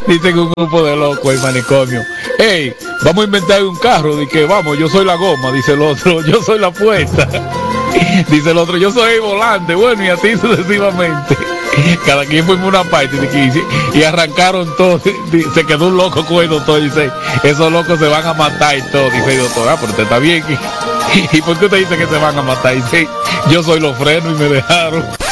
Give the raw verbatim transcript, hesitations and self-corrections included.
Dicen un grupo de locos el manicomio. Hey, vamos a inventar un carro. De que vamos, yo soy la goma, dice el otro. Yo soy la puerta. Dice el otro, yo soy el volante. Bueno, y así sucesivamente. Cada quien fue en una parte de que, y arrancaron todos. Se quedó un loco con el doctor. Dice, esos locos se van a matar y todo. Dice el doctor, ah, pero usted está bien. ¿Y por qué usted dice que se van a matar? Dice, yo soy los frenos y me dejaron.